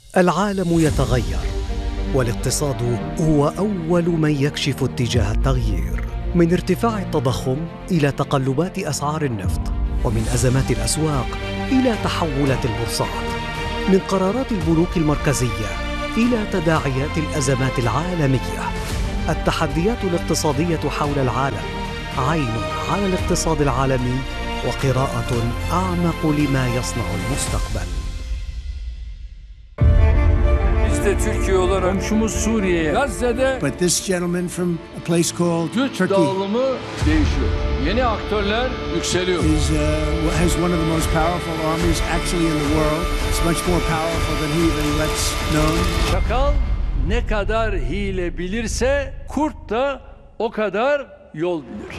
العالم يتغير، والاقتصاد هو أول من يكشف اتجاه التغيير، من ارتفاع التضخم إلى تقلبات أسعار النفط، ومن أزمات الأسواق إلى تحولات البورصات، من قرارات البنوك المركزية إلى تداعيات الأزمات العالمية. التحديات الاقتصادية حول العالم عين على الاقتصاد العالمي وقراءة أعمق لما يصنع المستقبل. Türkiye olarak komşumuz Suriye'ye, Gazze'de But this gentleman from a place called güç Turkey dağılımı değişiyor. Yeni aktörler yükseliyor. has one of the most powerful armies actually in the world. It's much more powerful than he even lets known. Çakal ne kadar hile bilirse kurt da o kadar yol bilir.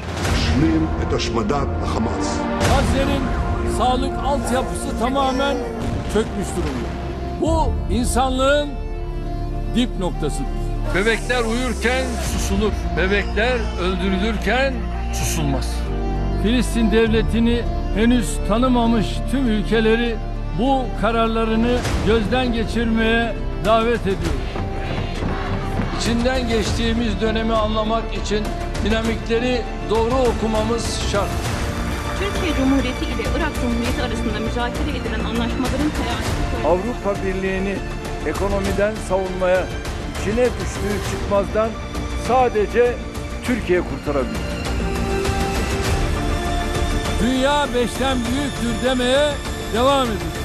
Gazze'nin sağlık altyapısı tamamen çökmüş durumda. Bu insanlığın dip noktasıdır. Bebekler uyurken susulur. Bebekler öldürülürken susulmaz. Filistin devletini henüz tanımamış tüm ülkeleri bu kararlarını gözden geçirmeye davet ediyor. İçinden geçtiğimiz dönemi anlamak için dinamikleri doğru okumamız şart. Türkiye Cumhuriyeti ile Irak Cumhuriyeti arasında müzakere edilen anlaşmaların hayati Avrupa Birliği'ni ekonomiden savunmaya, içine düştüğü çıkmazdan sadece Türkiye kurtarabilir. Dünya 5'ten büyüktür demeye devam ediyor.